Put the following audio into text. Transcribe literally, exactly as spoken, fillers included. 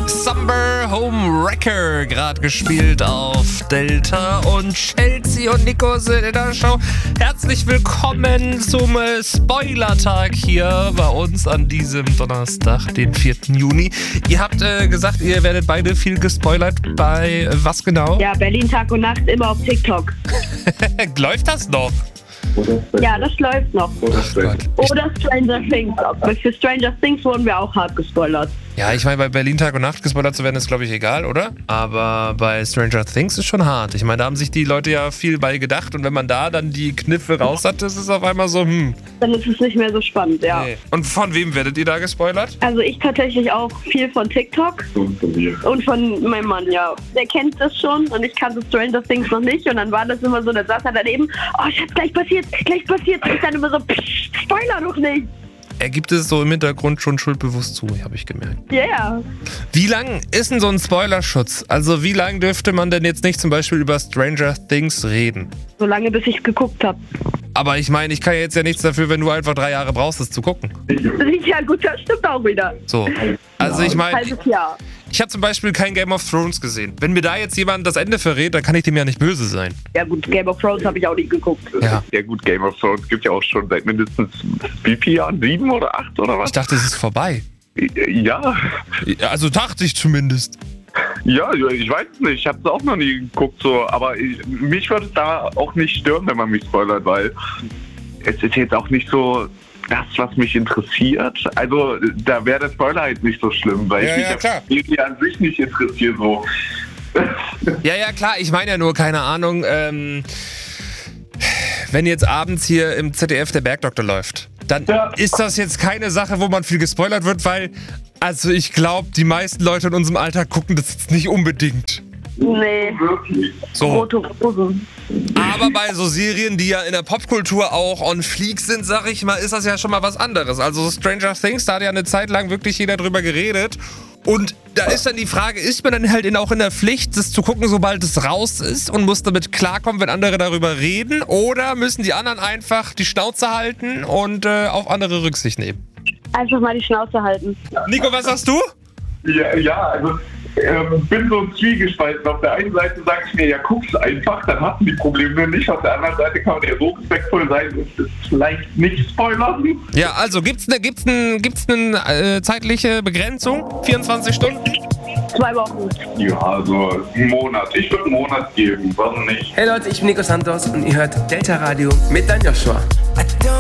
Summer Home Wrecker, gerade gespielt auf Delta, und Chelsea und Nico sind in der Show. Herzlich willkommen zum äh, Spoilertag hier bei uns an diesem Donnerstag, den vierten Juni. Ihr habt äh, gesagt, ihr werdet beide viel gespoilert. Bei äh, was genau? Ja, Berlin Tag und Nacht immer auf TikTok. Läuft das noch? Ja, das läuft noch. Oder Stranger. Oder Stranger Things. Aber für Stranger Things wurden wir auch hart gespoilert. Ja, ich meine, bei Berlin Tag und Nacht gespoilert zu werden, ist, glaube ich, egal, oder? Aber bei Stranger Things ist schon hart. Ich meine, da haben sich die Leute ja viel bei gedacht, und wenn man da dann die Kniffe raus hat, ist es auf einmal so, hm. Dann ist es nicht mehr so spannend, ja. Nee. Und von wem werdet ihr da gespoilert? Also ich tatsächlich auch viel von TikTok Und von mir. und von meinem Mann, ja. Der kennt das schon und ich kannte Stranger Things noch nicht, und dann war das immer so, da saß er daneben, oh Schatz, gleich passiert, gleich passiert. Und ich dann immer so, psch, Spoiler doch nicht. Er gibt es so im Hintergrund schon schuldbewusst zu, habe ich gemerkt. Ja, yeah. Wie lang ist denn so ein Spoilerschutz? Also wie lang dürfte man denn jetzt nicht zum Beispiel über Stranger Things reden? So lange, bis ich geguckt habe. Aber ich meine, ich kann ja jetzt ja nichts dafür, wenn du einfach drei Jahre brauchst, es zu gucken. Ja gut, das stimmt auch wieder. So. Also ich meine, Halbes Jahr. ich habe zum Beispiel kein Game of Thrones gesehen. Wenn mir da jetzt jemand das Ende verrät, dann kann ich dem ja nicht böse sein. Ja gut, Game of Thrones habe ich auch nicht geguckt. Ja. Ja gut, Game of Thrones gibt ja auch schon seit mindestens wie viel Jahren? Sieben oder acht oder was? Ich dachte, es ist vorbei. Ja, Also dachte ich zumindest. ja, ich weiß es nicht. Ich habe es auch noch nie geguckt, so. Aber ich, mich würde es da auch nicht stören, wenn man mich spoilert, weil es ist jetzt auch nicht so das, was mich interessiert. Also da wäre der Spoiler halt nicht so schlimm, weil Ja, ich ja, mich klar. auf die Serie an sich nicht interessiere. So. Ja, ja, klar. Ich meine ja nur, keine Ahnung, ähm, wenn jetzt abends hier im Z D F der Bergdoktor läuft, dann Ja. ist das jetzt keine Sache, wo man viel gespoilert wird, weil, also ich glaube, die meisten Leute in unserem Alter gucken das jetzt nicht unbedingt. Nee, Wirklich. So. rote Rose. Aber bei so Serien, die ja in der Popkultur auch on fleek sind, sag ich mal, ist das ja schon mal was anderes. Also Stranger Things, da hat ja eine Zeit lang wirklich jeder drüber geredet. Und da ist dann die Frage, ist man dann halt in, auch in der Pflicht, das zu gucken, sobald es raus ist, und muss damit klarkommen, wenn andere darüber reden? Oder müssen die anderen einfach die Schnauze halten und äh, auf andere Rücksicht nehmen? Einfach mal die Schnauze halten. Nico, was sagst du? Ja, ja, also ähm, bin so zwiegespalten. Auf der einen Seite sage ich mir, ja, guck's einfach, dann hast du die Probleme nicht. Auf der anderen Seite kann man ja so respektvoll sein und es vielleicht nicht spoilern. Ja, also gibt's eine gibt's ne, gibt's ne, äh, zeitliche Begrenzung? vierundzwanzig Stunden? Zwei Wochen. Ja, also einen Monat. Ich würde einen Monat geben, warum nicht? Hey Leute, ich bin Nico Santos und ihr hört Delta Radio mit Dan Joshua.